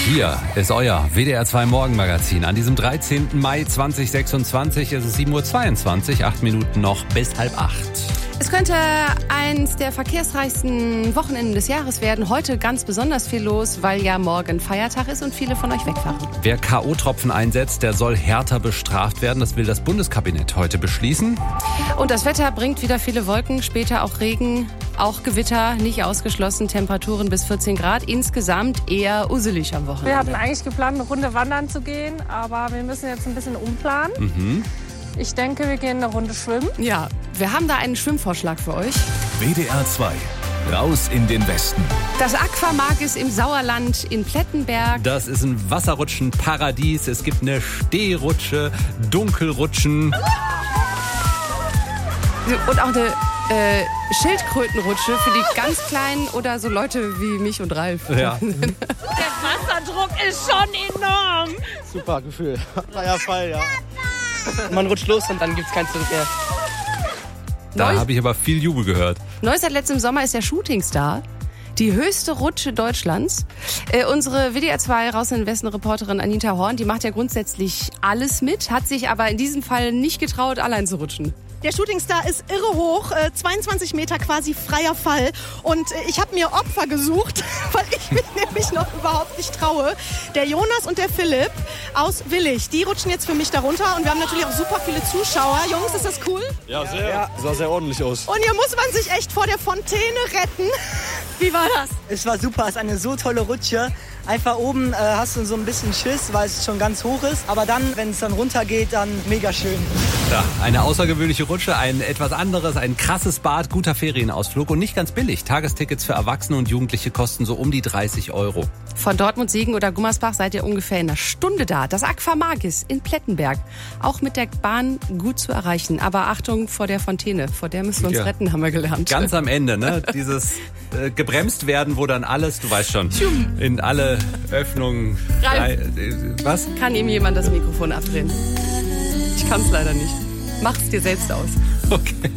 Hier ist euer WDR 2 Morgenmagazin. An diesem 13. Mai 2026 ist es 7.22 Uhr, 8 Minuten noch bis 7:30. Es könnte eins der verkehrsreichsten Wochenenden des Jahres werden. Heute ganz besonders viel los, weil ja morgen Feiertag ist und viele von euch wegfahren. Wer K.O.-Tropfen einsetzt, der soll härter bestraft werden. Das will das Bundeskabinett heute beschließen. Und das Wetter bringt wieder viele Wolken, später auch Regen, auch Gewitter, nicht ausgeschlossen. Temperaturen bis 14 Grad. Insgesamt eher uselig am Wochenende. Wir hatten eigentlich geplant, eine Runde wandern zu gehen, aber wir müssen jetzt ein bisschen umplanen. Ich denke, wir gehen eine Runde schwimmen. Ja, wir haben da einen Schwimmvorschlag für euch. WDR 2, raus in den Westen. Das Aquamagis im Sauerland in Plettenberg. Das ist ein Wasserrutschenparadies. Es gibt eine Stehrutsche, Dunkelrutschen. Und auch eine Schildkrötenrutsche für die ganz Kleinen oder so Leute wie mich und Ralf. Ja. Der Wasserdruck ist schon enorm. Super Gefühl. Freier Fall, ja. Man rutscht los und dann gibt's kein Zurück mehr. Da habe ich aber viel Jubel gehört. Neu seit letztem Sommer ist der Shootingstar. Die höchste Rutsche Deutschlands. Unsere WDR 2 raus in den Westen Reporterin Anita Horn, die macht ja grundsätzlich alles mit, hat sich aber in diesem Fall nicht getraut, allein zu rutschen. Der Shootingstar ist irre hoch, 22 Meter quasi freier Fall. Und ich habe mir Opfer gesucht, weil ich mich nämlich noch überhaupt nicht traue. Der Jonas und der Philipp aus Willig, die rutschen jetzt für mich darunter. Und wir haben natürlich auch super viele Zuschauer. Jungs, ist das cool? Ja, sehr. Ja, sah sehr ordentlich aus. Und hier muss man sich echt vor der Fontäne retten. Wie war das? Es war super, es ist eine so tolle Rutsche. Einfach oben hast du so ein bisschen Schiss, weil es schon ganz hoch ist. Aber dann, wenn es dann runtergeht, dann mega schön. Ja, eine außergewöhnliche Rutsche, ein etwas anderes, ein krasses Bad, guter Ferienausflug und nicht ganz billig. Tagestickets für Erwachsene und Jugendliche kosten so um die 30 €. Von Dortmund, Siegen oder Gummersbach seid ihr ungefähr in einer Stunde da. Das Aquamagis in Plettenberg. Auch mit der Bahn gut zu erreichen. Aber Achtung vor der Fontäne. Vor der müssen wir uns retten, haben wir gelernt. Ganz am Ende, ne? Dieses gebremst werden, wo dann alles, du weißt schon, in alle Öffnungen. Was? Kann ihm jemand das Mikrofon abdrehen? Ich kann es leider nicht. Mach's dir selbst aus. Okay.